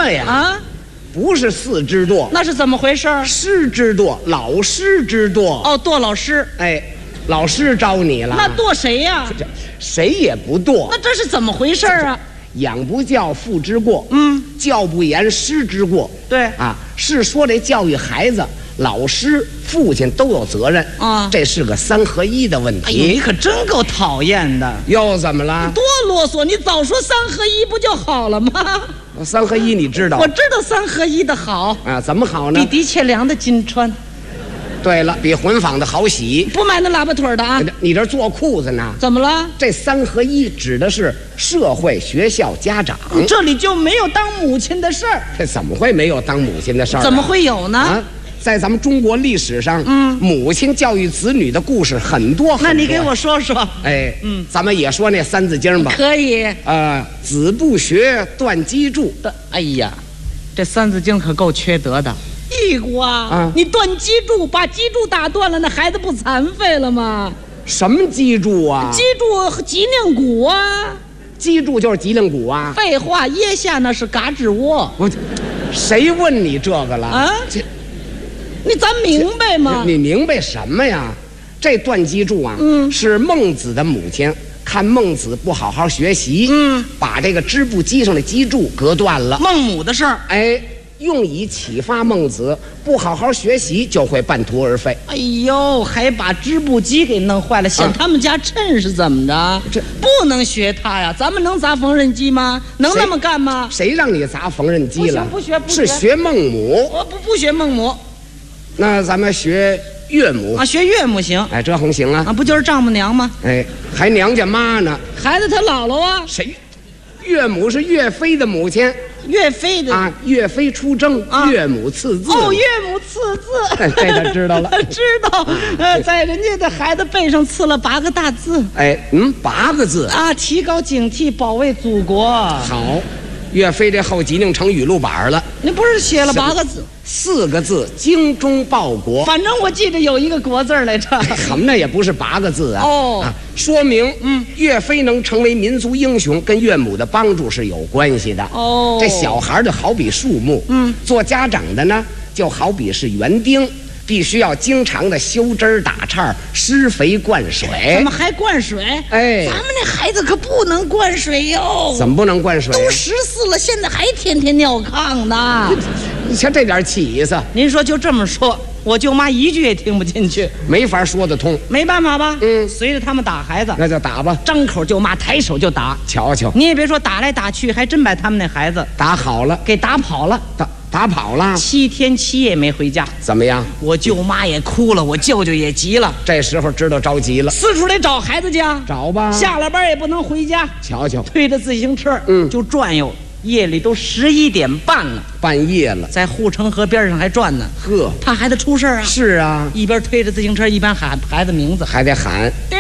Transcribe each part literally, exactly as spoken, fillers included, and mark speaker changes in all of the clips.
Speaker 1: 了呀？
Speaker 2: 啊，
Speaker 1: 不是四之惰，
Speaker 2: 那是怎么回事？
Speaker 1: 师之惰，老师之惰。
Speaker 2: 哦，剁老师。
Speaker 1: 哎，老师招你了。
Speaker 2: 那剁谁呀？
Speaker 1: 这谁也不惰。
Speaker 2: 那这是怎么回事啊？
Speaker 1: 养不教，父之过。
Speaker 2: 嗯，
Speaker 1: 教不严，师之过。
Speaker 2: 对
Speaker 1: 啊，是说这教育孩子，老师、父亲都有责任
Speaker 2: 啊，
Speaker 1: 这是个三合一的问题。
Speaker 2: 哎呦，你可真够讨厌的！
Speaker 1: 又怎么了？
Speaker 2: 多啰嗦！你早说三合一不就好了吗？
Speaker 1: 三合一你知道？
Speaker 2: 我知道三合一的好
Speaker 1: 啊，怎么好呢？
Speaker 2: 比的确良的金穿。
Speaker 1: 对了，比混纺的好洗。
Speaker 2: 不买那喇叭腿的啊！
Speaker 1: 你这做裤子呢？
Speaker 2: 怎么了？
Speaker 1: 这三合一指的是社会、学校、家长。
Speaker 2: 这里就没有当母亲的事儿。
Speaker 1: 这怎么会没有当母亲的事儿？
Speaker 2: 怎么会有呢？
Speaker 1: 啊，在咱们中国历史上，嗯，母亲教育子女的故事很多很多。
Speaker 2: 那你给我说说。
Speaker 1: 哎，嗯，咱们也说那三字经吧。
Speaker 2: 可以。
Speaker 1: 呃，子不学，断机杼。
Speaker 2: 哎呀，这三字经可够缺德的。义姑啊，
Speaker 1: 啊
Speaker 2: 你断脊柱，把脊柱打断了，那孩子不残废了吗？
Speaker 1: 什么脊柱啊？
Speaker 2: 脊柱和脊梁骨啊。
Speaker 1: 脊柱就是脊梁骨啊。
Speaker 2: 废话，腋下那是嘎吱窝。
Speaker 1: 我，谁问你这个了？
Speaker 2: 啊，
Speaker 1: 这，
Speaker 2: 你咱明白吗？
Speaker 1: 你明白什么呀？这断脊柱啊，
Speaker 2: 嗯，
Speaker 1: 是孟子的母亲看孟子不好好学习，
Speaker 2: 嗯，
Speaker 1: 把这个织布机上的脊柱割断了。
Speaker 2: 孟母的事儿。
Speaker 1: 哎。用以启发孟子，不好好学习就会半途而废。
Speaker 2: 哎呦，还把织布机给弄坏了，嫌他们家趁是怎么着？
Speaker 1: 这
Speaker 2: 不能学他呀！咱们能砸缝纫机吗？能那么干吗？
Speaker 1: 谁让你砸缝纫机了？
Speaker 2: 不学不学，
Speaker 1: 是学孟母。
Speaker 2: 我不不学孟母，
Speaker 1: 那咱们学岳母
Speaker 2: 啊，学岳母行。
Speaker 1: 哎，这横行啊！
Speaker 2: 啊，不就是丈母娘吗？
Speaker 1: 哎，还娘家妈呢。
Speaker 2: 孩子他姥姥啊。
Speaker 1: 谁？岳母是岳飞的母亲。
Speaker 2: 岳飞的
Speaker 1: 啊，岳飞出征，啊、岳母赐字。
Speaker 2: 哦，岳母赐字，
Speaker 1: 哎、这他知道了。
Speaker 2: 知道，呃，在人家的孩子背上刺了八个大字。
Speaker 1: 哎，嗯，八个字
Speaker 2: 啊，提高警惕，保卫祖国。好，
Speaker 1: 岳飞这后脊梁成语录板了。
Speaker 2: 你不是写了八个字？
Speaker 1: 四个字，精忠报国。
Speaker 2: 反正我记得有一个国字来着。
Speaker 1: 我们那也不是八个字啊。
Speaker 2: 哦，
Speaker 1: 啊、说明，嗯，岳飞能成为民族英雄，跟岳母的帮助是有关系的。
Speaker 2: 哦，
Speaker 1: 这小孩就好比树木，嗯，做家长的呢，就好比是园丁。必须要经常的修枝打杈、施肥灌水。
Speaker 2: 怎么还灌水？
Speaker 1: 哎，
Speaker 2: 咱们那孩子可不能灌水哟。
Speaker 1: 怎么不能灌水？
Speaker 2: 都十四了，现在还天天尿炕呢。
Speaker 1: 你瞧这点起色。
Speaker 2: 您说就这么说，我舅妈一句也听不进去，
Speaker 1: 没法说得通。
Speaker 2: 没办法吧？
Speaker 1: 嗯，
Speaker 2: 随着他们打孩子，
Speaker 1: 那就打吧。
Speaker 2: 张口就骂，抬手就打。
Speaker 1: 瞧瞧，
Speaker 2: 你也别说打来打去，还真把他们那孩子
Speaker 1: 打好了，
Speaker 2: 给打跑了。
Speaker 1: 打。打跑了，
Speaker 2: 七天七夜没回家，
Speaker 1: 怎么样？
Speaker 2: 我舅妈也哭了，我舅舅也急了。
Speaker 1: 这时候知道着急了，
Speaker 2: 四处得找孩子家，
Speaker 1: 找吧。
Speaker 2: 下了班也不能回家，
Speaker 1: 瞧瞧，
Speaker 2: 推着自行车，
Speaker 1: 嗯，
Speaker 2: 就转悠。夜里都十一点半了，
Speaker 1: 半夜了，
Speaker 2: 在护城河边上还转呢。
Speaker 1: 呵，
Speaker 2: 怕孩子出事啊。
Speaker 1: 是啊，
Speaker 2: 一边推着自行车，一边喊孩子名字，
Speaker 1: 还得喊
Speaker 2: 丁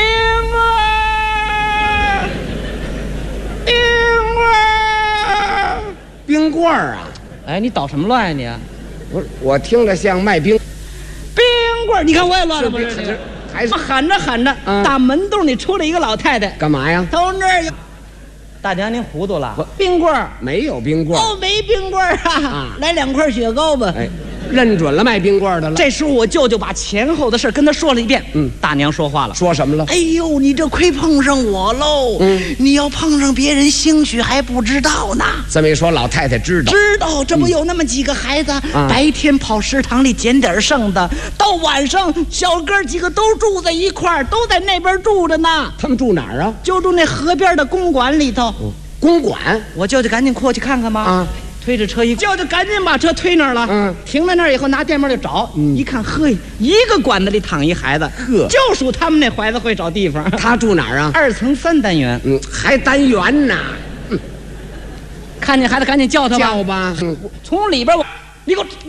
Speaker 2: 儿，丁儿，
Speaker 1: 冰棍儿啊。
Speaker 2: 哎，你捣什么乱呀、啊、你？
Speaker 1: 不是，我听着像卖冰
Speaker 2: 冰棍，你看我也乱了不是？
Speaker 1: 还是
Speaker 2: 喊着喊着，嗯、大门洞里出来一个老太太，
Speaker 1: 干嘛呀？
Speaker 2: 同志，大娘您糊涂了，冰棍
Speaker 1: 没有冰棍
Speaker 2: 哦，没冰棍啊，啊来两块雪糕吧。
Speaker 1: 哎，认准了卖冰棍的了。
Speaker 2: 这时候我舅舅把前后的事跟他说了一遍。
Speaker 1: 嗯，
Speaker 2: 大娘说话了，
Speaker 1: 说什么了？
Speaker 2: 哎呦，你这亏碰上我喽！嗯，你要碰上别人，兴许还不知道呢。
Speaker 1: 这么一说，老太太知道，
Speaker 2: 知道，这不有那么几个孩子，嗯、白天跑食堂里捡点剩的，到晚上小哥几个都住在一块儿，都在那边住着呢。
Speaker 1: 他们住哪儿啊？
Speaker 2: 就住那河边的公馆里头。
Speaker 1: 嗯、公馆，
Speaker 2: 我舅舅赶紧过去看看吧。啊。推着车一，舅舅赶紧把车推那儿了。嗯，停在那儿以后，拿电棒就找。嗯，一看，呵，一个管子里躺一孩子，呵，就属他们那孩子会找地方。
Speaker 1: 他住哪儿啊？
Speaker 2: 二层三单元。
Speaker 1: 嗯，还单元呢。嗯，
Speaker 2: 看见孩子赶紧叫他吧。
Speaker 1: 叫吧。
Speaker 2: 从里边我，你给我。